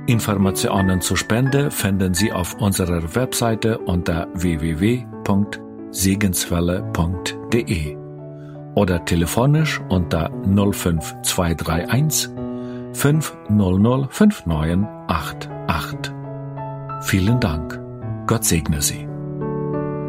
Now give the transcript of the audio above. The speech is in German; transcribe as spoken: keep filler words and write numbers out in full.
Informationen zur Spende finden Sie auf unserer Webseite unter w w w punkt segenswelle punkt d e oder telefonisch unter null fünf zwei drei eins fünf null null fünf neun acht acht. Vielen Dank. Gott segne Sie.